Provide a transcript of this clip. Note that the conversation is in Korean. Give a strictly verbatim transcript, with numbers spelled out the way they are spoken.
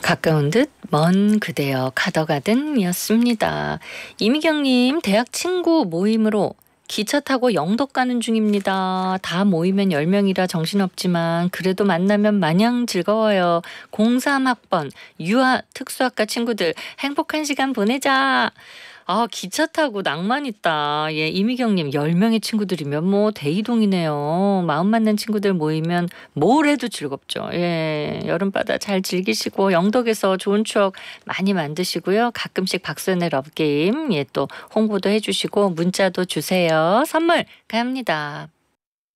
가까운 듯 먼 그대여 가더가든 이었습니다. 이미경님, 대학 친구 모임으로 기차 타고 영덕 가는 중입니다. 다 모이면 열 명이라 정신없지만 그래도 만나면 마냥 즐거워요. 공삼 학번 유아 특수학과 친구들 행복한 시간 보내자. 아, 기차 타고 낭만 있다. 예, 이미경님, 열 명의 친구들이면 뭐 대이동이네요. 마음 맞는 친구들 모이면 뭘 해도 즐겁죠. 예, 여름바다 잘 즐기시고 영덕에서 좋은 추억 많이 만드시고요. 가끔씩 박선의 러브게임 예, 또 홍보도 해주시고 문자도 주세요. 선물 갑니다.